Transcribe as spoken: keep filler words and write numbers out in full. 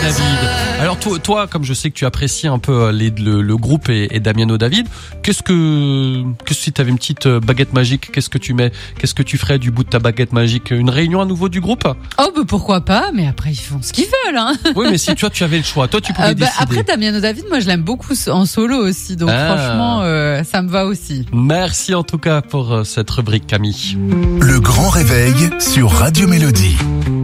David. Alors toi, toi, comme je sais que tu apprécies un peu les, le, le groupe et, et Damiano David, qu'est-ce que, que si tu avais une petite baguette magique, qu'est-ce que tu mets, qu'est-ce que tu ferais du bout de ta baguette magique? Une réunion à nouveau du groupe? Oh bah pourquoi pas, mais après ils font ce qu'ils veulent. Hein. Oui, mais si toi tu avais le choix, toi tu pouvais euh, bah, décider. Après Damiano David, moi je l'aime beaucoup en solo aussi, donc ah. franchement euh, ça me va aussi. Merci en tout cas pour cette rubrique, Camille. Le grand réveil sur Radio Mélodie.